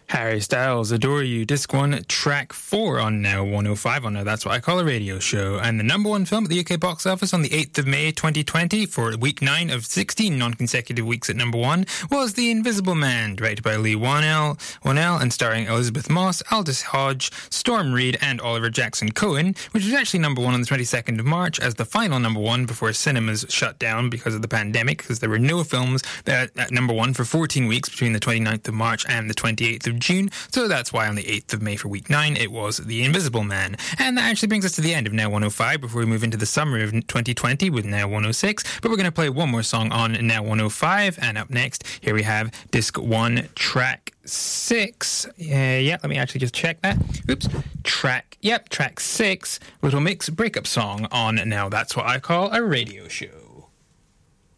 Harry Styles, Adore You, Disc 1, Track 4 on Now 105 on Now That's What I Call a Radio Show. And the number one film at the UK box office on the 8th of May 2020 for week 9 of 16 non-consecutive weeks at number 1 was The Invisible Man, directed by Lee Whannell and starring Elizabeth Moss, Aldous Hodge, Storm Reid and Oliver Jackson Cohen, which was actually number 1 on the 22nd of March as the final number 1 before cinemas shut down because of the pandemic, because there were no films at number 1 for 14 weeks between the 29th of March and the 28th of June, so that's why on the 8th of May for week 9 it was The Invisible Man. And that actually brings us to the end of Now 105 before we move into the summer of 2020 with Now 106, but we're going to play one more song on Now 105, and up next here we have Disc 1, Track 6. Let me actually just check that. Track 6, Little Mix breakup song on Now That's What I Call a Radio Show.